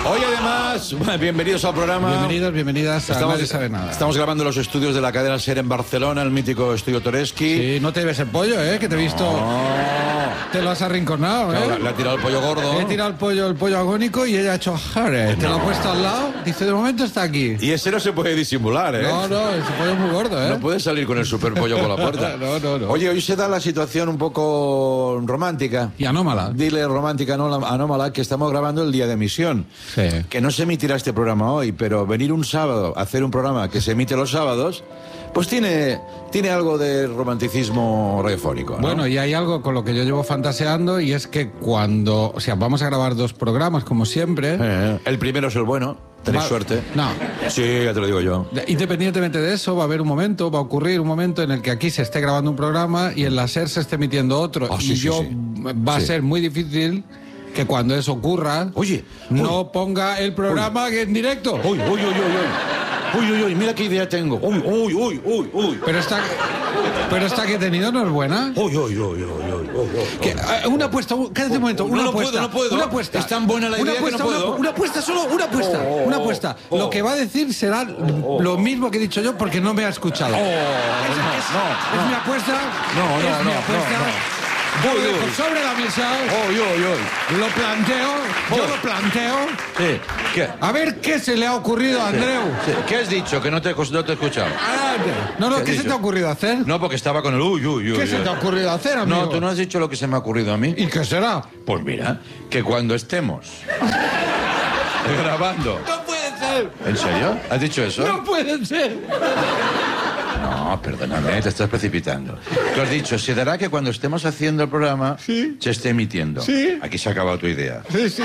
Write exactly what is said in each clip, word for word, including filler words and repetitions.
Hoy además, bienvenidos al programa. Bienvenidos, bienvenidas a estamos, Nadie Sabe Nada. Estamos grabando los estudios de la cadena SER en Barcelona, el mítico estudio Toreski. Sí, no te ves el pollo, ¿eh? Que te he visto... No. Te lo has arrinconado, ¿eh? Le ha tirado el pollo gordo. Le he tirado el pollo, el pollo agónico y ella ha hecho jare. Te lo ha puesto al lado. Dice, de momento está aquí. Y ese no se puede disimular, ¿eh? No, no, ese pollo es muy gordo, ¿eh? No puede salir con el super pollo por la puerta. No, no, no. Oye, hoy se da la situación un poco romántica. Y anómala. Dile romántica, no anómala, que estamos grabando el día de emisión. Sí. Que no se emitirá este programa hoy, pero venir un sábado a hacer un programa que se emite los sábados, pues tiene, tiene algo de romanticismo radiofónico, ¿no? Bueno, y hay algo con lo que yo llevo fantaseando y es que cuando... O sea, vamos a grabar dos programas, como siempre. Eh, el primero es el bueno, tenéis Va- suerte. No. Sí, ya te lo digo yo. Independientemente de eso, va a haber un momento, va a ocurrir un momento en el que aquí se esté grabando un programa y en la SER se esté emitiendo otro. Ah, sí, y sí, yo sí. va a Sí. ser muy difícil que cuando eso ocurra, Oye, no ponga el programa en directo. Uy, uy, uy, uy, uy. Uy, uy, uy, mira qué idea tengo. Uy, uy, uy, uy, uy. Pero esta, pero esta que he tenido no es buena. Uy, uy, uy, uy, uy, uy. Que, eh, una apuesta, un- cállate un momento, No, una no apuesta. puedo, no puedo. Una apuesta. Es tan buena la Una idea que apuesta, no puedo. Una, una apuesta, solo una apuesta. Oh, una apuesta. oh. Lo que va a decir será lo mismo que he dicho yo porque no me ha escuchado. Oh, es, no, es- no, es mi apuesta. No, no, es mi no, apuesta. no, no. Yo Uy, lo dejo uy. sobre la mesa. Uy, uy, uy. Lo planteo. Yo Oh. lo planteo. Sí. ¿Qué? A ver qué se le ha ocurrido a Andreu. Sí. ¿Qué has dicho? Que no te, no te he escuchado. No, no, ¿Qué has ¿qué se dicho? te ha ocurrido hacer? No, porque estaba con el uy, uy, uy. ¿Qué se uy. te ha ocurrido hacer, amigo? No, tú no has dicho lo que se me ha ocurrido a mí. ¿Y qué será? Pues mira, que cuando estemos grabando... No puede ser. ¿En serio? ¿Has dicho eso? No puede ser. No, perdóname, te estás precipitando. Tú has dicho, se dará que cuando estemos haciendo el programa Sí. se esté emitiendo. Sí. Aquí se ha acabado tu idea. Sí, sí.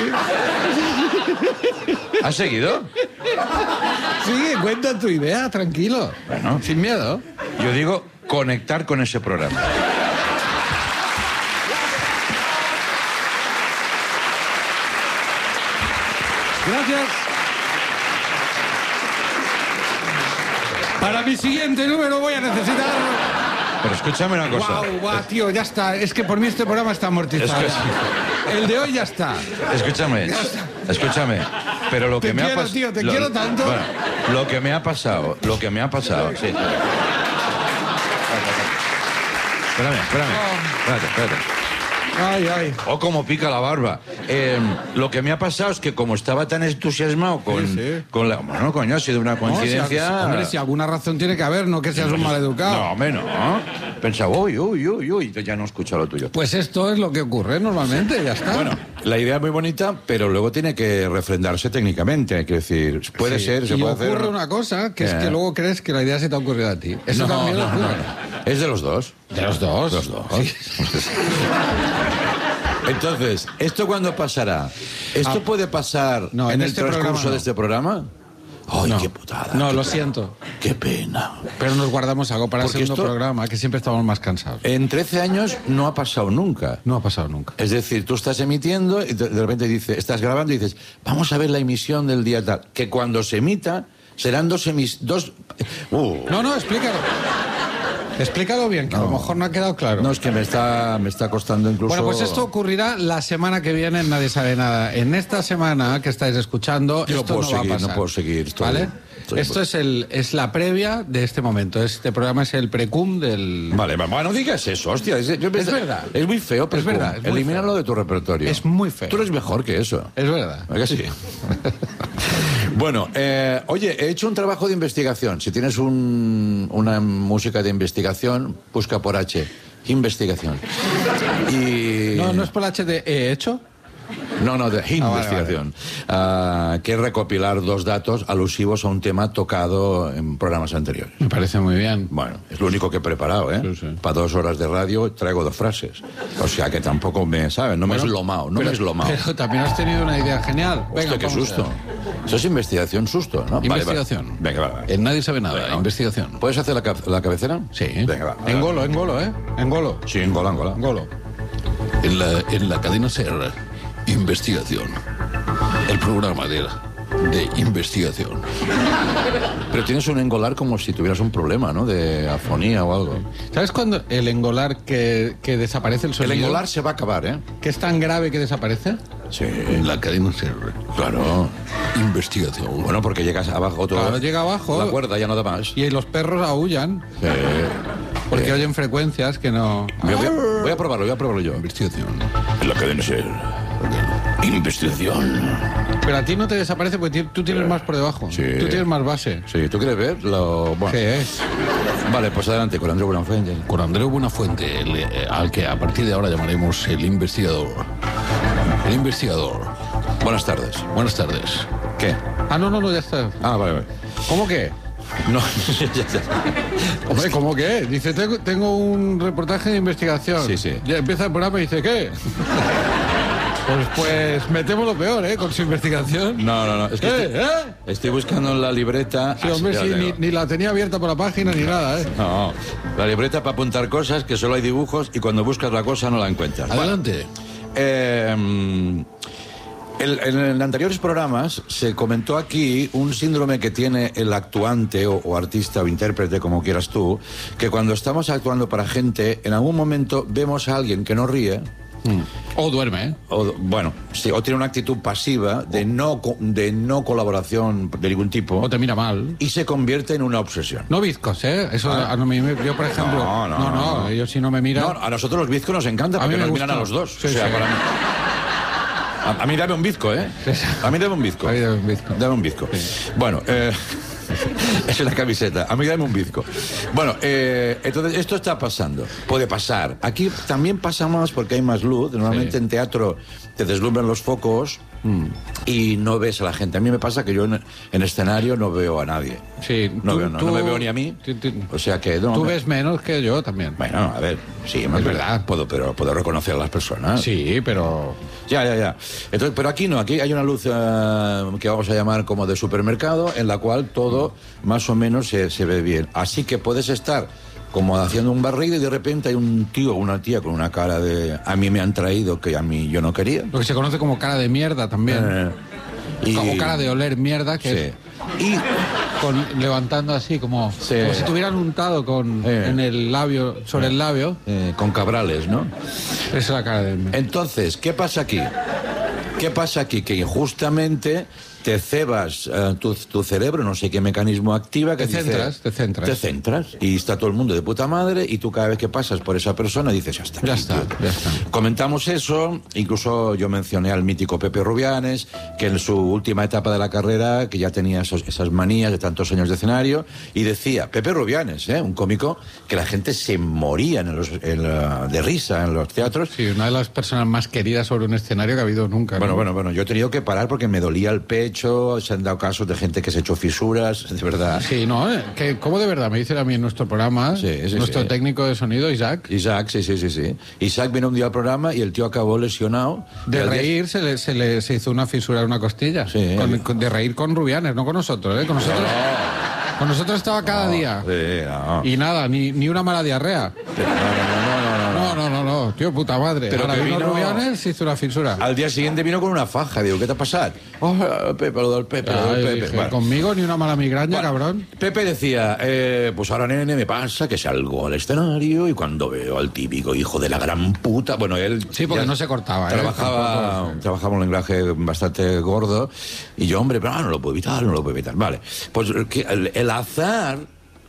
¿Has seguido? Sigue, cuenta tu idea, tranquilo. Bueno. Sin miedo. Yo digo conectar con ese programa. Gracias. Para mi siguiente número voy a necesitar... Pero escúchame una cosa. Guau, guau, tío, ya está. Es que por mí este programa está amortizado. Es que El de hoy ya está. Escúchame, escúchame. Pero lo Te que me ha quiero, pasado... tío, te quiero tanto. Bueno, lo que me ha pasado, lo que me ha pasado... Sí. Espérame, espérame. Espérate, espérate. Ay, ay. Oh, como pica la barba. Eh, lo que me ha pasado es que como estaba tan entusiasmado con, Sí, sí. con la... Bueno, coño, ha sido una No, coincidencia... si, hombre, si alguna razón tiene que haber, no que seas un maleducado. No, hombre, no. Pensaba, uy, uy, uy, uy, ya no he escuchado lo tuyo. Pues esto es lo que ocurre normalmente, ya está. Bueno, la idea es muy bonita, pero luego tiene que refrendarse técnicamente. Hay que decir, puede Sí. ser, se y puede ocurre hacer... una cosa, que es Eh. que luego crees que la idea se te ha ocurrido a ti. Eso no, también no, ocurre. no, no. Es de los dos. De los dos. Los dos. Sí. Entonces, ¿esto cuándo pasará? ¿Esto Ah, puede pasar no, en, en el este transcurso programa no. de este programa? ¡Ay, No. qué putada! No, qué lo pena, siento. ¡Qué pena! Pero nos guardamos algo para el Porque segundo esto- programa, que siempre estamos más cansados. En trece años no ha pasado nunca. No ha pasado nunca. Es decir, tú estás emitiendo y de de repente dice, estás grabando y dices, vamos a ver la emisión del día tal. Que cuando se emita serán dos emis... Dos... Uh, No, no, explícalo. Explícalo bien, que a lo mejor no ha quedado claro. no, es que me está, me está costando incluso... Bueno, pues esto ocurrirá la semana que viene en Nadie Sabe Nada. En esta semana que estáis escuchando, Yo no esto puedo no va seguir, a pasar. no puedo seguir, estoy- ¿Vale? estoy- Esto es, el, es la previa de este momento. Este programa es el precum del... Vale, bueno, no digas eso, hostia. Es, yo- Es verdad. Es muy feo, pero Es verdad, es muy elimínalo feo. de tu repertorio. Es muy feo. Tú eres mejor que eso. Es verdad. ¿Verdad que sí? Bueno, eh, oye, he hecho un trabajo de investigación. Si tienes un- una música de investigación, busca por H. Investigación. Y... No, no es por H de he hecho. No, no, de vale, investigación. Ah, que es recopilar dos datos alusivos a un tema tocado en programas anteriores. Me parece muy bien. Bueno, es lo único que he preparado, ¿eh? Sí, sí. Para dos horas de radio traigo dos frases. O sea que tampoco me, ¿sabes? No me Bueno, es lomao, no pero- me es lomao. Pero también has tenido una idea genial. Venga, Hostia, qué vamos susto. allá. Eso es investigación susto, ¿no? Vale, Investigación. vale. Venga, va, va. En Nadie Sabe Nada. Venga. Investigación. ¿Puedes hacer la, ca- la cabecera? Sí. Venga, va. En golo, en golo, ¿eh? En golo. Sí, en gola, en gola. En golo. En la, en la cadena SER, investigación. El programa de, de investigación. Pero tienes un engolar como si tuvieras un problema, ¿no? De afonía o algo. ¿Sabes cuando el engolar que, que desaparece el El sonido? engolar se va a acabar, ¿eh? Que es tan grave que desaparece. Sí. La cadena SER. Claro. Investigación. Bueno, porque llegas abajo todo. Claro, llega abajo. La cuerda ya no da más. Y los perros aúllan. Sí. Porque Eh. oyen frecuencias que no... Voy a, voy a- voy a probarlo, voy a probarlo yo. Investigación. La cadena SER. Investigación. Pero a ti no te desaparece porque ti- tú tienes más por debajo. Sí. Tú tienes más base. Sí, ¿tú quieres ver? Lo... Bueno. Sí, es. Vale, pues adelante con Andreu Buenafuente. Con Andreu Buenafuente, el, eh, al que a partir de ahora llamaremos el investigador. El investigador. Buenas tardes. Buenas tardes. ¿Qué? Ah, no, no, no, ya está. Ah, vale, vale. ¿Cómo que? No, ya, ya. Hombre, ¿cómo que? Dice, tengo, tengo un reportaje de investigación. Sí, sí. Ya empieza el programa y dice, ¿qué? Pues, pues metemos lo peor, ¿eh? Con su investigación. No, no, no. Es que ¿Eh? estoy, ¿Eh? estoy buscando en la libreta. Sí, hombre, Ah, sí, ya la ni, tengo. ni la tenía abierta por la página ni nada, ¿eh? No, la libreta para apuntar cosas que solo hay dibujos y cuando buscas la cosa no la encuentras. Adelante. Eh, mm, el- en anteriores programas se comentó aquí un síndrome que tiene el actuante o, o artista o intérprete, como quieras tú, que cuando estamos actuando para gente, en algún momento vemos a alguien que no ríe. O duerme, ¿eh? O, bueno, sí, o tiene una actitud pasiva de no, co- de no colaboración de ningún tipo O te mira mal. y se convierte en una obsesión. No bizcos, ¿eh? Eso, a no me- yo, por ejemplo... No, no, no, no, no. yo si no me mira... No, a nosotros los bizcos nos encanta A porque mí me nos miran gusta. a los dos. Sí, o sea, sí. para mí... A, a mí dame un bizco, ¿eh? A mí dame un bizco. A mí dame un bizco. Dame un bizco. Bueno, eh, es una camiseta. A mí dame un bizco. Bueno, eh, entonces esto está pasando. Puede pasar. Aquí también pasa más porque hay más luz. Normalmente Sí. en teatro te deslumbran los focos y no ves a la gente. A mí me pasa que yo en, en escenario no veo a nadie. Sí, No, tú- veo, no, tú- no me veo ni a mí. tú- tú- O sea que... No, Tú me- ves menos que yo también. Bueno, a ver, sí, Es verdad. Puedo, pero puedo reconocer a las personas. Sí, pero... Ya, ya, ya. Entonces, pero aquí no, aquí hay una luz eh, que vamos a llamar como de supermercado, en la cual todo más o menos se, se ve bien. Así que puedes estar como haciendo un barrido y de repente hay un tío o una tía con una cara de a mí me han traído que a mí yo no quería. Lo que se conoce como cara de mierda también. Eh, y- Como cara de oler mierda, que Sí. es Y con, levantando así, como, Sí. como si tuvieran untado con, Eh. en el labio, sobre el labio. eh, con cabrales, ¿no? Esa es la cara de mierda. Entonces, ¿qué pasa aquí? ¿Qué pasa aquí? Que injustamente te cebas eh, tu, tu cerebro, no sé qué mecanismo activa que Te dice- centras, te centras. Te centras. Y está todo el mundo de puta madre y tú cada vez que pasas por esa persona dices, ya está. Ya aquí, está, tío". ya está. Comentamos eso, incluso yo mencioné al mítico Pepe Rubianes, que en su última etapa de la carrera, que ya tenía esos- esas manías de tantos años de escenario, y decía, Pepe Rubianes, ¿eh? un cómico que la gente se moría en los, en la- de risa en los teatros. Sí, una de las personas más queridas sobre un escenario que ha habido nunca. ¿no? Bueno, bueno, bueno, yo he tenido que parar porque me dolía el pecho, se han dado casos de gente que se ha hecho fisuras, de verdad. Sí, no, ¿eh? que ¿cómo de verdad? Me dicen a mí en nuestro programa, Sí, sí, nuestro sí. técnico de sonido, Isaac, Isaac, sí, sí, sí, sí. Isaac vino un día al programa y el tío acabó lesionado. de Y al día- reír se le, se le se hizo una fisura en una costilla. Sí. Con- con- de reír con Rubianes, no con nosotros, ¿eh? Con nosotros, con nosotros estaba cada día. Sí, no. Y nada, ni, ni una mala diarrea. No, no, no, no, no, no. No, no, no, no, tío, puta madre. Pero Ahora que vino vino- Rubianes, se hizo una fisura. Al día siguiente vino con una faja. Digo, ¿qué te ha pasado? Oh, Pepe, lo del Pepe, lo Ah, del yo Pepe. dije, Bueno. conmigo ni una mala migraña, Bueno, cabrón. Pepe decía, eh, pues ahora nene me pasa que salgo al escenario y cuando veo al típico hijo de la gran puta, bueno, él Sí, porque ya no se cortaba, ¿eh? Trabajaba, Tampoco. trabajaba un lenguaje bastante gordo y yo, hombre, pero ah, no lo puedo evitar, no lo puedo evitar. Vale, pues que el, el azar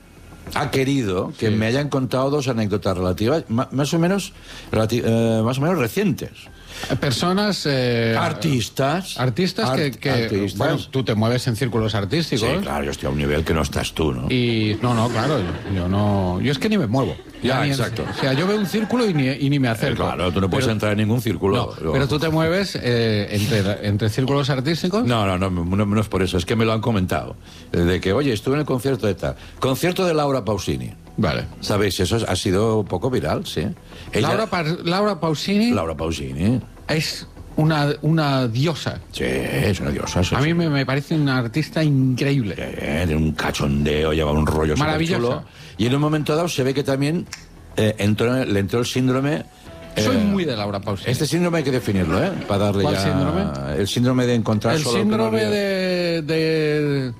ha querido que Sí. me hayan contado dos anécdotas relativas, ma- más o menos, relati- eh, más o menos recientes. Personas... eh, Artistas. Artistas que... Art- que- artistas. Bueno, tú te mueves en círculos artísticos. Sí, claro, yo estoy a un nivel que no estás tú, ¿no? Y no, no, claro, yo, yo no... Yo es que ni me muevo. Ya, ni en- exacto. o sea, yo veo un círculo y ni, y ni me Eh, acerco. claro, tú no puedes Pero- entrar en ningún círculo. No, Luego- pero tú te mueves eh, entre, entre círculos artísticos. No, no, no, no, no es por eso, es que me lo han comentado. Eh, De que, oye, estuve en el concierto de tal. Concierto de Laura Pausini. Vale. ¿Sabéis? Eso ha sido un poco viral, sí. Ella- Laura, Pa- Laura Pausini Laura Pausini. es una, una diosa. Sí, es una diosa. sí, A mí sí. me, me parece una artista increíble. Eh, de un cachondeo, lleva un rollo Maravillosa. superchulo. Y en un momento dado se ve que también eh, entró, le entró el síndrome. eh, Soy muy de Laura Pausini. Este síndrome hay que definirlo, ¿eh? Para darle ¿Cuál ya. síndrome? El síndrome de encontrar El solo lo que síndrome no había. de, de,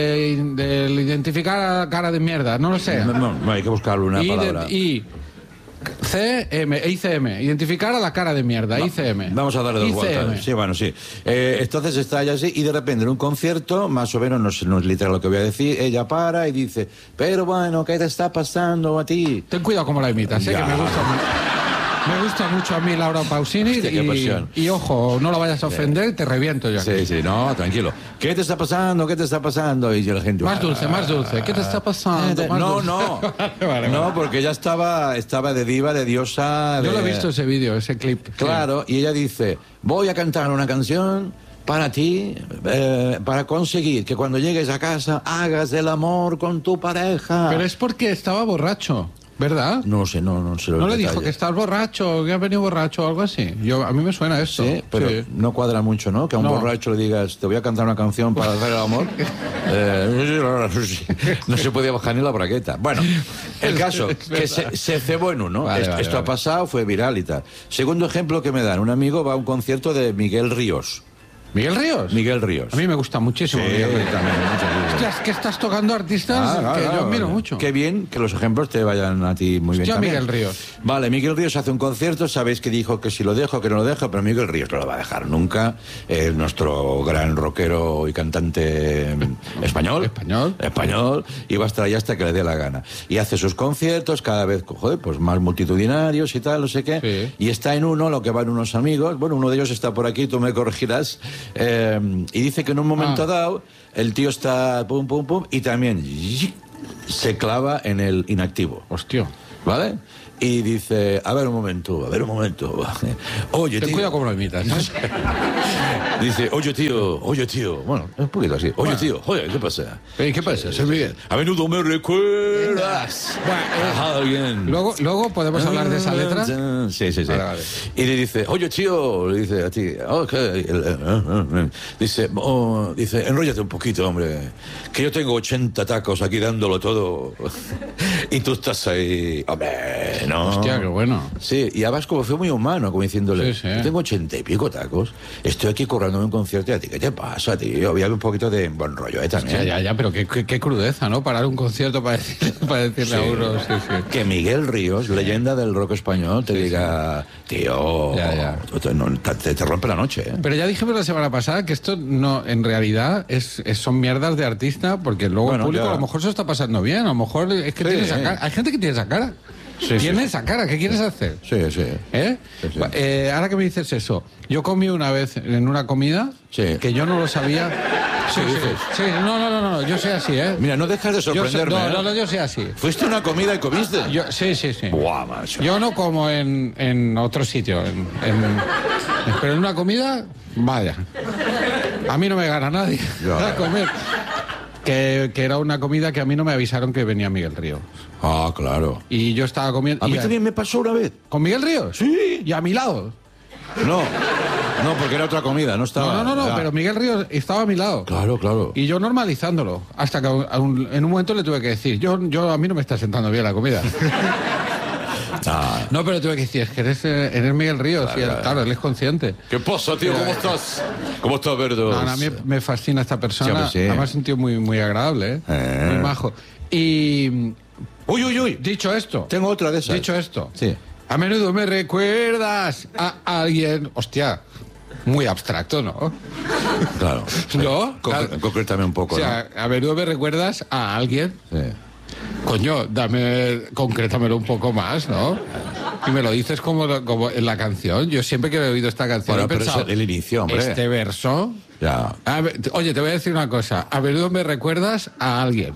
de, de identificar a cara de mierda, no lo sé. No, no, no, hay que buscarle una y, de- palabra. y C M, I C M, identificar a la cara de mierda, I C M. Vamos a darle dos I C M. vueltas. Sí, bueno, sí. Eh, entonces está ella así y de repente en un concierto, más o menos, no es, no es literal lo que voy a decir, ella para y dice, pero bueno, ¿qué te está pasando a ti? Ten cuidado cómo la imitas, ¿eh? Ya. Que me gusta mucho. Me gusta mucho a mí Laura Pausini. Hostia, qué y, pasión. y ojo, no la vayas a ofender, te reviento yo aquí. Sí, sí, no, tranquilo. ¿Qué te está pasando? ¿Qué te está pasando? Y la gente... Más dulce, más dulce. ¿Qué te está pasando? Más No, dulce. no. Vale, vale, No, vale. porque ella estaba, estaba de diva, de diosa... Yo de- lo he visto ese vídeo, ese clip. Claro, y ella dice, voy a cantar una canción para ti, eh, para conseguir que cuando llegues a casa hagas el amor con tu pareja. Pero es porque estaba borracho, ¿verdad? No sé, no, no sé los ¿No le dijo detalles. que estás borracho, que has venido borracho o algo así? Yo, a mí me suena esto. Sí, pero Sí. no cuadra mucho, ¿no? Que a un No. borracho le digas, te voy a cantar una canción para hacer el amor. Eh, no se podía bajar ni la bragueta. Bueno, el caso, que se, se cebó en uno. Vale, esto vale, esto ha vale. pasado, fue viral y tal. Segundo ejemplo que me dan, un amigo va a un concierto de Miguel Ríos. ¿Miguel Ríos? Miguel Ríos. A mí me gusta muchísimo Sí, Miguel Ríos. también, mucho, sí. Hostia, es que estás tocando artistas Ah, que claro, yo admiro claro. mucho. Qué bien que los ejemplos te vayan a ti muy bien Hostia, también. Miguel Ríos. Vale, Miguel Ríos hace un concierto, sabéis que dijo que si lo dejo, que no lo dejo, pero Miguel Ríos no lo va a dejar nunca. Eh, nuestro gran rockero y cantante mm, español. Español. Español. Y va a estar ahí hasta que le dé la gana. Y hace sus conciertos cada vez, joder, pues más multitudinarios y tal, no sé qué. Sí. Y está en uno, lo que van unos amigos. Bueno, uno de ellos está por aquí, tú me corregirás. Eh, y dice que en un momento Ah. dado, el tío está pum, pum, pum, y también se clava en el inactivo. Hostia. ¿Vale? Y dice, a ver un momento, a ver un momento. Oye, Ten tío. cuidado cómo lo imitas. ¿eh? Dice, oye, tío, oye, tío. Bueno, un poquito así. Oye, Bueno. tío, joder, ¿qué pasa? Ey, ¿Qué pasa? Soy Miguel. A menudo me recuerdas Bueno, eh, a alguien. Luego, luego podemos hablar de esa letra. Sí, sí, sí. Vale, vale. Y le dice, oye, tío, le dice a ti, oh, ¿qué? dice, oh, dice, enróllate un poquito, hombre, que yo tengo ochenta tacos aquí dándolo todo y tú estás ahí, hombre, no. Hostia, qué bueno. Sí, y además como fue muy humano, como diciéndole, Sí, sí. yo tengo ochenta y pico tacos, estoy aquí currándome un concierto y a ti, ¿qué te pasa, tío? Había un poquito de buen rollo, ¿eh? También. Ya, ya, ya, pero qué, qué, qué crudeza, ¿no? Parar un concierto para, decir, para decirle a Sí. uno, sí, sí. Que Miguel Ríos, leyenda del rock español, te diga, tío, Ya, ya. Te, no, te- te rompe la noche, ¿eh? Pero ya dijimos la semana pasada que esto no, en realidad es, es- son mierdas de artista, porque luego Bueno, el público ya. a lo mejor se está pasando bien, a lo mejor es que Sí. tiene esa cara. Hay gente que tiene esa cara. Sí, tiene sí. esa cara, ¿qué quieres hacer? Sí, sí. ¿Eh? Sí, sí. Eh, ahora que me dices eso, yo comí una vez en una comida Sí. que yo no lo sabía. Sí, ¿Qué sí, dices? sí, no, no, no, no, yo soy así, ¿eh? Mira, no dejas de Yo soy- sorprenderme, no, ¿eh? no, no, yo soy así. ¿Fuiste a una comida y comiste? Yo, sí, sí, sí. Buah, macho. Yo no como en, en otro sitio, en- en- pero en una comida, vaya. A mí no me gana nadie Ya. a comer. Que, que era una comida que a mí no me avisaron que venía Miguel Ríos. Ah, claro. Y yo estaba comiendo... A mí y también me pasó una vez. ¿Con Miguel Ríos? Sí. Y a mi lado. No, no, porque era otra comida, no estaba... No, no, no, no, ya. pero Miguel Ríos estaba a mi lado. Claro, claro. Y yo normalizándolo. Hasta que a un- a un- en un momento le tuve que decir, yo, yo a mí no me está sentando bien la comida. Ah, No, pero tuve que decir, es que eres, eh, eres Miguel Ríos. Claro, y él, claro. claro, él es consciente. ¿Qué pasa, tío? ¿Cómo estás? ¿Cómo estás, Verdo? No, no, a mí me fascina esta persona. Sí, hombre, sí. Además, es un tío muy, muy agradable, ¿eh? Eh. Muy majo. Y Uy, uy, uy. dicho esto, Tengo otra de esas. dicho esto, Sí. a menudo me recuerdas a alguien, hostia, muy abstracto, ¿no? Claro. ¿No? Concre- Claro. Concrétame un poco, O sea, a menudo me recuerdas a alguien. ¿no? Sí. Coño, dame, concrétamelo un poco más, ¿no? Y me lo dices como, como en la canción. Yo siempre que he oído esta canción Bueno, he pero pensado, es el inicio, hombre. este verso... Ya. A ver, te- oye, te voy a decir una cosa. A menudo me recuerdas a alguien.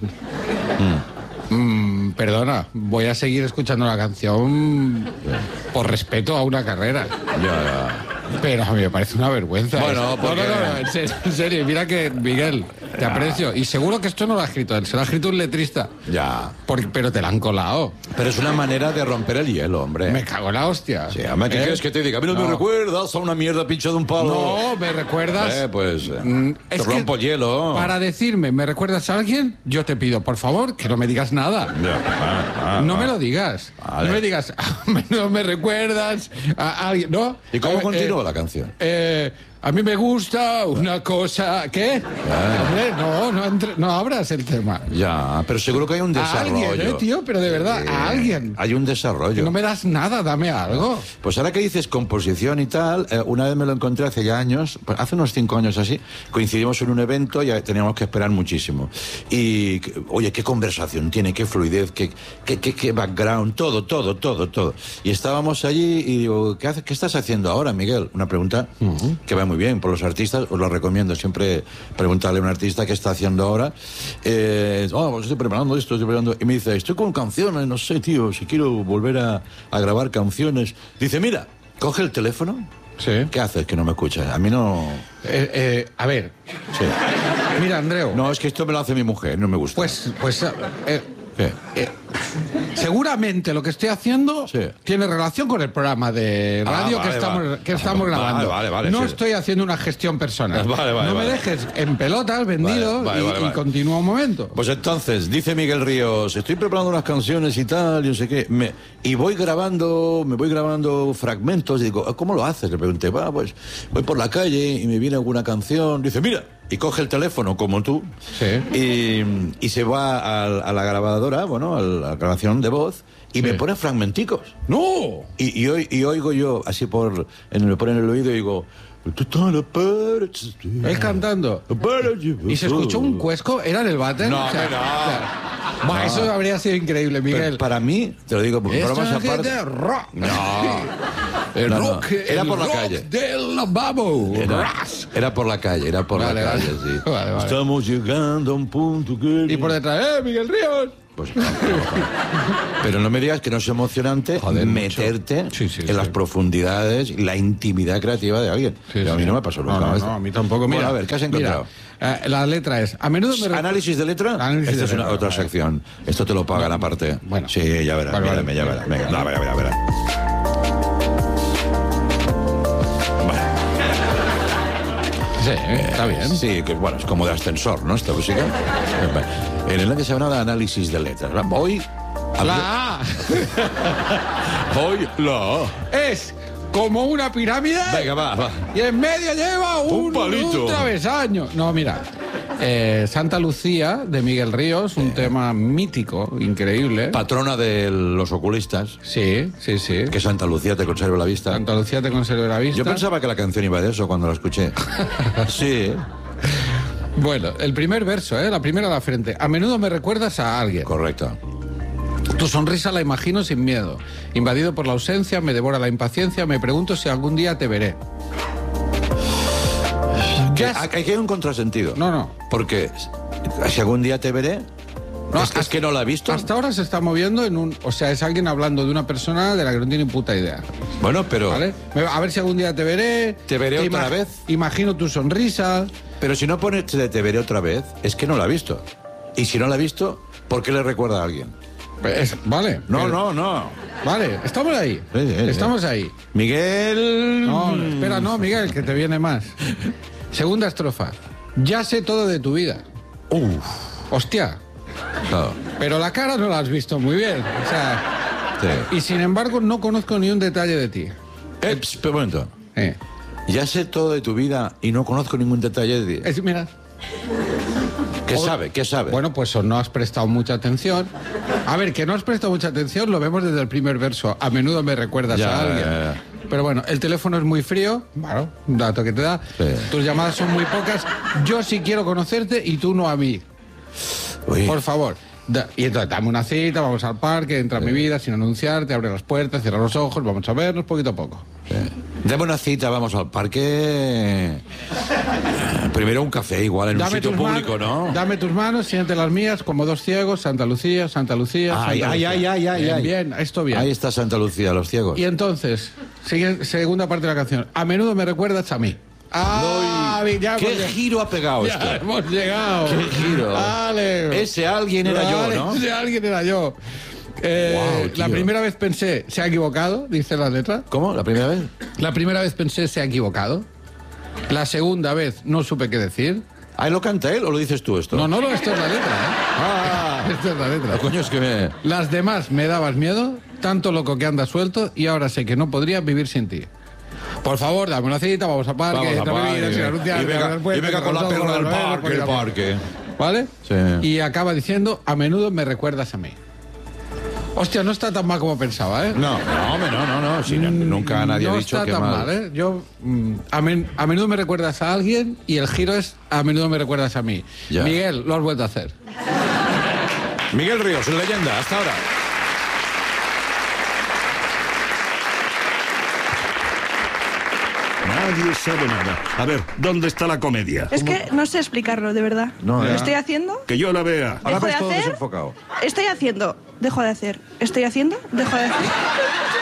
Mm, perdona, voy a seguir escuchando la canción por respeto a una carrera. Ya, ya. Pero a mí me parece una vergüenza. Bueno, eso. porque- no, no, no, en serio, en serio, mira que, Miguel, te aprecio. Y seguro que esto no lo ha escrito él, se lo ha escrito un letrista. Ya. Porque- pero te la han colado. Pero es una manera de romper el hielo, hombre. Me cago en la hostia. Sí, hombre, ¿qué ¿Eh? quieres que te diga? A mí no, me No. recuerdas a una mierda pincha de un palo. No, me recuerdas. Eh, pues, eh, Mm, te es que rompo el hielo. Para decirme, ¿me recuerdas a alguien? Yo te pido, por favor, que no me digas nada. Ya, ah, ah, No ah. me lo digas. Vale. No me digas, no me recuerdas a alguien. ¿No? ¿Y cómo Eh, continúa eh, la canción? eh, A mí me gusta una cosa... ¿Qué? Ah. Hombre, no, no, entre- no abras el tema. Ya, pero seguro que hay un A desarrollo. alguien, ¿eh, tío? Pero de verdad, a alguien. Hay un desarrollo. No me das nada, dame algo. Pues ahora que dices composición y tal, eh, una vez me lo encontré hace ya años, pues hace unos cinco años así, coincidimos en un evento y teníamos que esperar muchísimo. Y, oye, qué conversación tiene, qué fluidez, qué, qué, qué, qué background, todo, todo, todo, todo. Y estábamos allí y digo, ¿qué, hace, qué estás haciendo ahora, Miguel? Una pregunta uh-huh. que va muy bien por los artistas, os lo recomiendo siempre preguntarle a un artista qué está haciendo ahora. Eh, oh, pues estoy preparando esto, estoy preparando... Y me dice, estoy con canciones, no sé, tío, si quiero volver a, a grabar canciones. Dice, mira, coge el teléfono. Sí. ¿Qué haces que no me escuchas? A mí no... Eh, eh, a ver. Sí. Mira, Andreu. No, es que esto me lo hace mi mujer, no me gusta. Pues, pues... eh, ¿Qué? eh, seguramente lo que estoy haciendo Sí. tiene relación con el programa de radio Ah, que vale, estamos, vale. que estamos Vale, grabando. vale, vale, no sí. estoy haciendo una gestión personal. Vale, vale, no me vale. dejes en pelotas, vendido, Vale, vale, y, vale, y vale. continúa un momento. Pues entonces, dice Miguel Ríos, estoy preparando unas canciones y tal, y no sé qué, me- y voy grabando, me voy grabando fragmentos, y digo, ¿cómo lo haces? Le pregunté, va, pues voy por la calle y me viene alguna canción, dice, mira, y coge el teléfono como tú, Sí. y, y se va a, a la grabadora, bueno, a la grabación de voz, y Sí. me pone fragmenticos. ¡No! Y, y, oy- y oigo yo, así por, en, me pone en el oído, y digo... Él cantando. ¿Y se escuchó un cuesco? ¿Era en el váter? No, O sea, hombre, no. o sea, buah, eso habría sido increíble, Pero Miguel. para mí, te lo digo, por Esto bromas es aparte... de rock. No. El No, no. rock. Era el por la rock calle. del lavabo. Era, Ras. era por la calle, era por Vale, la vale. calle, sí. Vale, vale. Estamos llegando a un punto que... Y por detrás, ¡eh, Miguel Ríos! Pues, pero no me digas que no es emocionante Joder, meterte mucho. Sí, sí, en sí. las profundidades y la intimidad creativa de alguien. Sí, Pero a sí. mí no me pasó nunca. No, no, esto. no, a mí tampoco. Bueno, Mira, a ver, ¿qué has encontrado? mira, eh, la letra es... A menudo me... ¿Análisis de letra? Análisis Esta de es una, letra, otra vale. sección. Esto te lo pagan aparte. Bueno. Sí, ya verás, Vale, mírame, vale. ya verás. Venga, no, verá, verá, verá. Sí, eh, está bien. Sí, que bueno, es como de ascensor, ¿no? Esta música. En el que se llama análisis de letras. Hoy... La A Hoy la... es como una pirámide Venga, va, va. y en medio lleva un, Un palito. un travesaño. No, mira. eh, Santa Lucía, de Miguel Ríos, un tema mítico, increíble. Patrona de los oculistas. Sí, sí, sí. Que Santa Lucía te conserve la vista. Santa Lucía te conserve la vista. Yo pensaba que la canción iba de eso cuando la escuché. Sí, Bueno, el primer verso, ¿eh? La primera a la frente. A menudo me recuerdas a alguien. correcto. Tu sonrisa la imagino sin miedo. Invadido por la ausencia, me devora la impaciencia, me pregunto si algún día te veré. Que, Ya es- aquí hay un contrasentido. No, no. Porque si algún día te veré, No, es, que- es que no la he visto. Hasta ahora se está moviendo en un... O sea, es alguien hablando de una persona de la que no tiene ni puta idea. Bueno, pero, ¿Vale? Me- A ver si algún día te veré. ¿Te veré otra ima- vez? Imagino tu sonrisa. pero si no pones te, te veré otra vez, es que no la ha visto. Y si no la ha visto, ¿por qué le recuerda a alguien? Es- vale. No, pero- no, no. Vale, estamos ahí. Sí, sí, sí. Estamos ahí. Miguel... No, espera, no, Miguel, que te viene más. Segunda estrofa. Ya sé todo de tu vida. Uf, Hostia. claro, Pero la cara no la has visto muy bien. O sea, sí. y sin embargo no conozco ni un detalle de ti. Eh, pss, pero un momento. Eh. Ya sé todo de tu vida y no conozco ningún detalle de ti. Es- mira. ¿Qué sabe? ¿Qué sabe? Bueno, pues o no has prestado mucha atención. A ver, que no has prestado mucha atención lo vemos desde el primer verso. A menudo me recuerdas Ya, a alguien. ya, ya. Pero bueno, el teléfono es muy frío. Bueno, un dato que te da. Sí. Tus llamadas son muy pocas. Yo sí quiero conocerte y tú no a mí. Uy, Por favor. Da- y entonces dame una cita, vamos al parque, entra en mi vida sin anunciarte, abre las puertas, cierra los ojos, vamos a vernos poquito a poco. dame una cita, vamos al parque. Primero un café, igual, en un sitio tus público, manos, ¿no? Dame tus manos, siente las mías como dos ciegos, Santa Lucía, Santa Lucía, Santa Ay, ay, Lucía. ay, ay, ay, Bien, ay. bien, esto bien. Ahí está Santa Lucía, los ciegos. Y entonces, sigue- segunda parte de la canción. A menudo me recuerdas a mí. Ah, Ay, ya ¿Qué hemos, giro ha pegado ya esto? hemos llegado. ¡Qué giro! Vale. Ese alguien era yo, Vale, ¿no? Ese alguien era yo. Eh, Guau, tío. la primera vez pensé, se ha equivocado, dice la letra. ¿Cómo? ¿La primera vez? La primera vez pensé, se ha equivocado. La segunda vez no supe qué decir. ¿Ahí lo canta él o lo dices tú esto? No, no, no, esto es la letra, ¿eh? Ah, Esto es la letra. coño, es que me... Las demás me dabas miedo, tanto loco que andas suelto, y ahora sé que no podría vivir sin ti. Por favor, dame una cita, vamos a parque. Vamos a no me parque. digas, sin anunciar, Y venga- después, y venga con la nosotros, perra del ¿no? parque, Porque el la- parque. ¿Vale? Sí. Y acaba diciendo, a menudo me recuerdas a mí. Hostia, no está tan mal como pensaba, ¿eh? No, no, hombre, no, no, no. Si no- nunca nadie no ha dicho está que tan mal. mal, ¿eh? Yo, mm, a, men- a menudo me recuerdas a alguien y el giro es a menudo me recuerdas a mí. Ya. Miguel, lo has vuelto a hacer. Miguel Ríos, leyenda, hasta ahora. Nadie sabe nada. A ver, ¿dónde está la comedia? Es que no sé explicarlo, de verdad. No, ¿Lo ya. estoy haciendo? Que yo la vea. Ahora ¿Dejo de ves todo hacer? desenfocado. Estoy haciendo. Dejo de hacer. Estoy haciendo. Dejo de hacer.